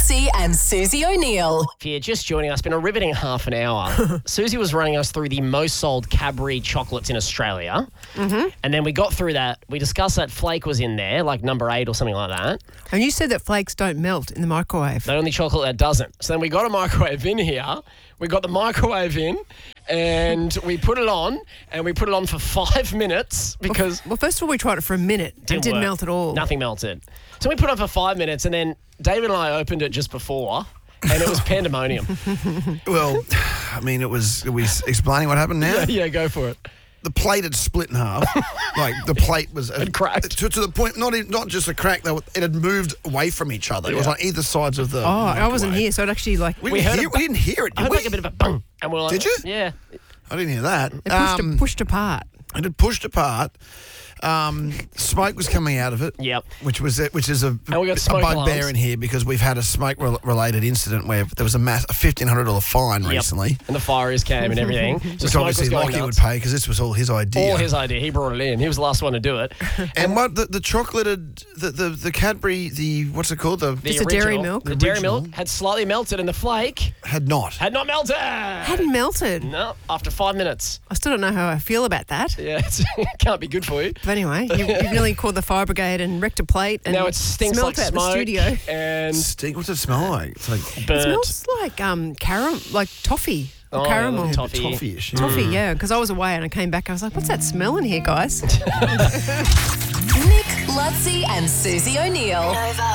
Lutzi and Susie O'Neill. If you're just joining us, been a riveting half an hour. Susie was running us through the most sold Cadbury chocolates in Australia. Mm-hmm. And then we got through that. We discussed that Flake was in there, like number 8 or something like that. And you said that flakes don't melt in the microwave. The only chocolate that doesn't. So then we got a microwave in here. We got the microwave in and we put it on and we put it on for 5 minutes because... Well, first of all, we tried it for a minute. It didn't work. melt at all. Nothing melted. So we put it on for 5 minutes and then David and I opened it just before and it was pandemonium. Well, I mean, are we explaining what happened now? Yeah, go for it. The plate had split in half. Like, the plate was... It cracked. To the point, not just a crack, though, it had moved away from each other. It was on either sides of the... Oh, I wasn't here, so it actually, like... We didn't hear it, I did heard we? like a bit of a bung. And we're like, Did you? Yeah. I didn't hear that. It pushed apart. It had pushed apart. Smoke was coming out of it. Yep. Which is a And we got smoke bugbear alarms. in here because we've had a smoke-related incident where there was a $1,500 fine recently. And the fire is came and everything. So Which smoke was obviously going Lockie would nuts. pay because this was all his idea. All his idea. He brought it in. He was the last one to do it. And what the chocolate had, the Cadbury, what's it called? Just a dairy milk? The dairy Original. milk had slightly melted and the flake Had not. had not melted. Hadn't melted. No, after 5 minutes. I still don't know how I feel about that. Yeah, it can't be good for you. But anyway, you've nearly called the fire brigade and wrecked a plate and Now it stinks smelt like out smoke. the studio. And What's it smell like? It's like It burnt. smells like caramel, like toffee or Oh, yeah, caramel. little toffee. toffee-ish. Toffee, yeah, because I was away and I came back. I was like, what's that smell in here, guys? Nick, Lutzi and Susie O'Neill. Nova.